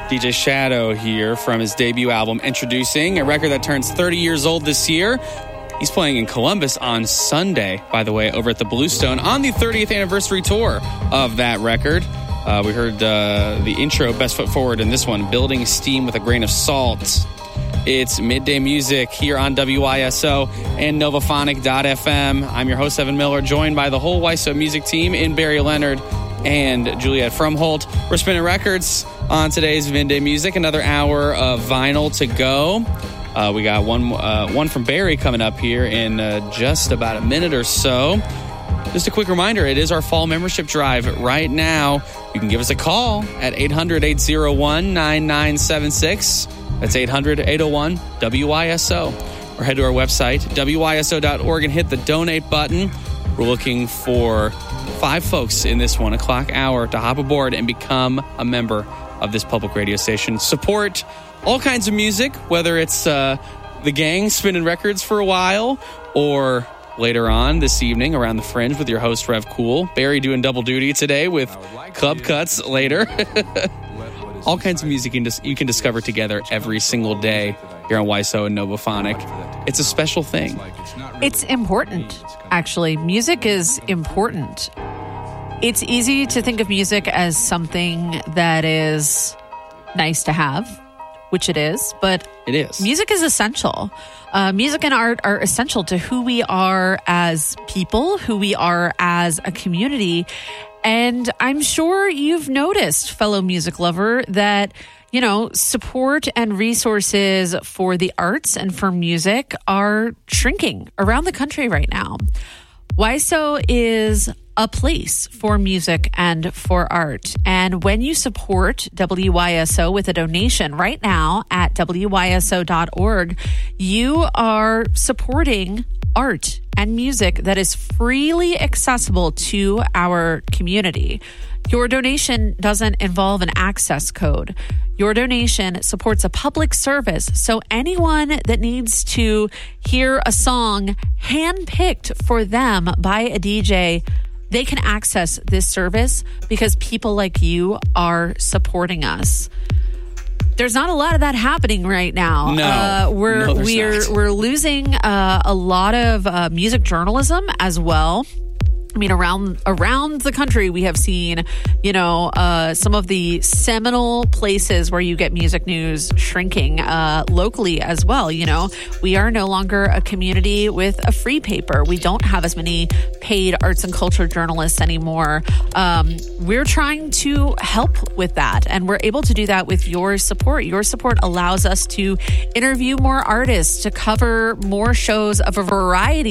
DJ Shadow here from his debut album, Introducing, a record that turns 30 years old this year. He's playing in Columbus on Sunday, by the way, over at the Bluestone on the 30th anniversary tour of that record. We heard the intro, Best Foot Forward, in this one, Building Steam with a Grain of Salt. It's Midday Music here on WISO and Novaphonic.fm. I'm your host, Evan Miller, joined by the whole WISO music team in Barry Leonard and Juliet Frumholt. We're spinning records on today's Midday Music. Another hour of vinyl to go. We got one from Barry coming up here in just about a minute or so. Just a quick reminder, it is our fall membership drive right now. You can give us a call at 800-801-9976. That's 800-801-WISO. Or head to our website, WISO.org, and hit the donate button. We're looking for 5 folks in this 1 o'clock hour to hop aboard and become a member of this public radio station. Support all kinds of music, whether it's the gang spinning records for a while, or later on this evening around the Fringe with your host, Rev Cool. Barry doing double duty today with Club Cuts later. All kinds of music you can discover together every single day here on WISO and Novaphonic. It's a special thing. It's important, actually. Music is important. It's easy to think of music as something that is nice to have, which it is, but it is. Music is essential. Music and art are essential to who we are as people, who we are as a community. And I'm sure you've noticed, fellow music lover, that, you know, support and resources for the arts and for music are shrinking around the country right now. WISO is a place for music and for art. And when you support WISO with a donation right now at WISO.org, you are supporting art and music that is freely accessible to our community. Your donation doesn't involve an access code. Your donation supports a public service, so anyone that needs to hear a song handpicked for them by a DJ, they can access this service because people like you are supporting us. There's not a lot of that happening right now. No, we're losing a lot of music journalism as well. I mean, around the country, we have seen, you know, some of the seminal places where you get music news shrinking locally as well. You know, we are no longer a community with a free paper. We don't have as many paid arts and culture journalists anymore. We're trying to help with that, and we're able to do that with your support. Your support allows us to interview more artists, to cover more shows of a variety